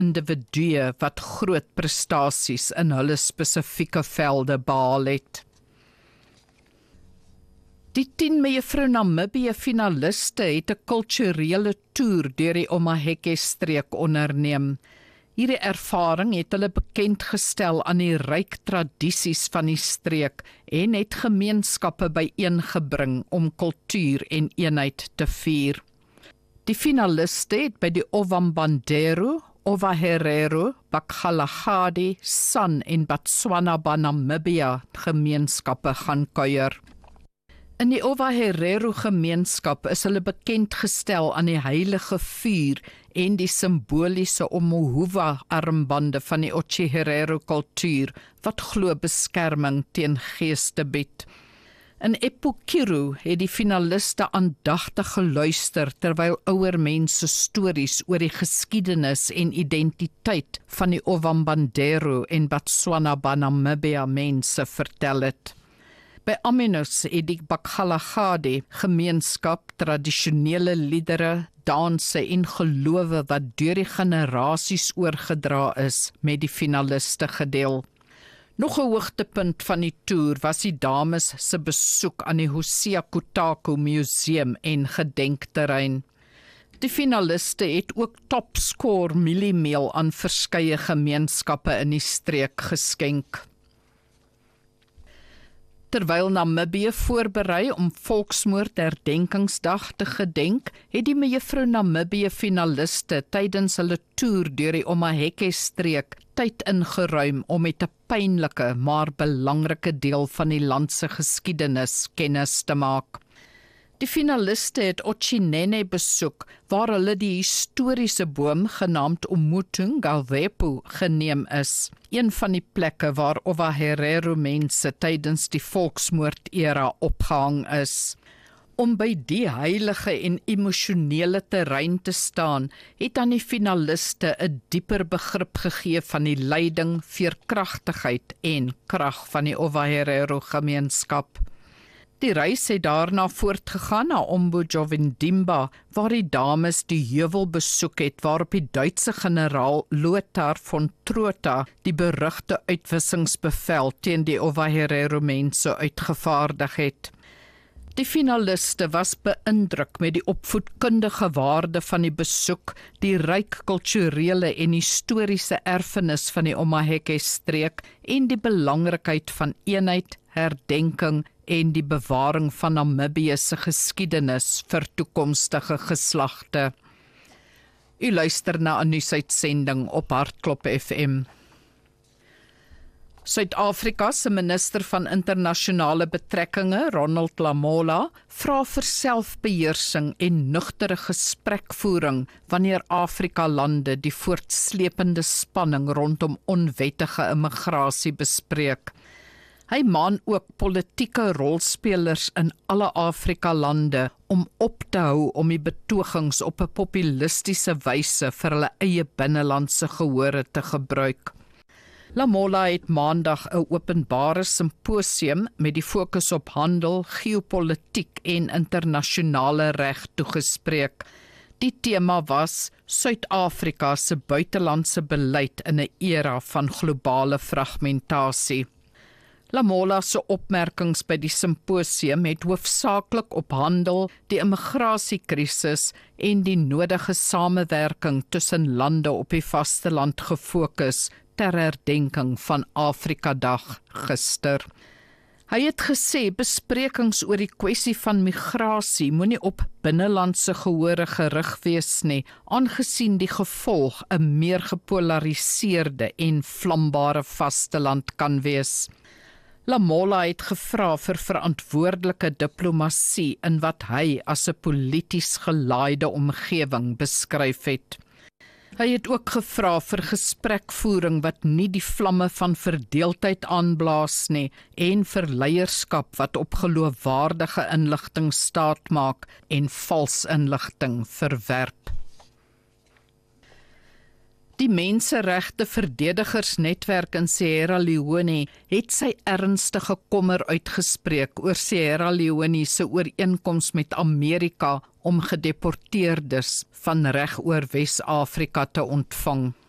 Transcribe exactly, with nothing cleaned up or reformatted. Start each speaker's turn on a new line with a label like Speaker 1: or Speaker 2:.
Speaker 1: individue wat groot prestasies in hulle spesifieke velde behaal het. Die tien mevrou Namibië finaliste het 'n kulturele toer deur die Omaheke-streek onderneem. Hierdie ervaring het hulle bekend gestel aan die ryk tradisies van die streek en het gemeenskappe byeengebring om kultuur en eenheid te vier. Die finaliste het by die Ovambanderu, Ovaherero, Bakgalagadi, San en Botswana Namibië gemeenskappe gaan kuier. In die Ovaherero gemeenskap is hulle bekend gestel aan die heilige vuur en die simboliese Omohuva armbande van die Otjiherero kultuur wat glo beskerming teen geeste bied. In Epukiru het die finaliste aandagtig geluister terwyl ouer mense stories oor die geskiedenis en identiteit van die Ovambanderu en Botswana Namibië mense vertel het. By Aminus het die Bakgalagadi gemeenskap tradisionele liedere, danse en gelowe wat deur die generasies oorgedra is met die finaliste gedeel. Nog 'n hoogtepunt van die toer was die dames se besoek aan die Hosea Kutaku Museum en gedenkterrein. Die finaliste het ook topscore mieliemeel aan verskeie gemeenskappe in die streek geskenk. Terwyl Namibië voorberei om Volksmoord Herdenkingsdag te gedenk, het die mevrou Namibië finaliste tydens hulle toer deur die Omaheke-streek tyd ingeruim om met 'n pynlike maar belangrike deel van die land se geskiedenis kennis te maak. Die finaliste het Otjinene besoek, waar hulle die historiese boom genaamd Umutungawepu geneem is, een van die plekke waar Ovaherero mense tydens die volksmoord-era opgehang is. Om by die heilige en emosionele terrein te staan, het aan die finaliste 'n dieper begrip gegee van die lyding, veerkragtigheid en krag van die Ovaherero gemeenskap. Die reis het daarna voortgegaan na Ombujovindimba, waar die dames die heuwel besoek het waarop die Duitse generaal Lothar von Trotha die berugte uitwissingsbevel teen die Ovaherero mense uitgevaardig het. Die finaliste was beïndruk met die opvoedkundige waarde van die besoek, die ryk kulturele en historiese erfenis van die Omaheke-streek en die belangrikheid van eenheid, herdenking en die bewaring van Namibië se geskiedenis vir toekomstige geslagte. U luister na 'n nuusuitsending op Hartklop F M. Suid-Afrika se minister van internasionale betrekkinge, Ronald Lamola, vra vir selfbeheersing en nugtere gesprekvoering wanneer Afrika-lande die voortsleepende spanning rondom onwettige immigrasie bespreek. Hy maan ook politieke rolspelers in alle Afrika-lande om op te hou om die betogings op 'n populistiese wyse vir hulle eie binnelandse gehore te gebruik. Lamola het maandag 'n openbare simposium met die fokus op handel, geopolitiek en internasionale reg toegespreek. Die tema was Suid-Afrika se buitelandse beleid in 'n era van globale fragmentasie. Lamola se opmerkings by die simposium het hoofsaaklik op handel, die immigrasiekrisis en die nodige samewerking tussen lande op die vasteland gefokus ter herdenking van Afrikadag gister. Hy het gesê besprekings oor die kwessie van migrasie moenie op binnelandse gehore gerig wees nie, aangesien die gevolg 'n meer gepolariseerde en vlambare vasteland kan wees. Lamola het gevra vir verantwoordelike diplomasie in wat hy as 'n polities gelaaide omgewing beskryf het. Hy het ook gevra vir gesprekvoering wat nie die vlamme van verdeeldheid aanblaas nie en vir leierskap wat op geloofwaardige inligting staatmaak en vals inligting verwerp. Die Menseregte Verdedigersnetwerk in Sierra Leone het sy ernstige kommer uitgespreek oor Sierra Leone se ooreenkoms met Amerika om gedeporteerdes van reg oor Wes-Afrika te ontvang.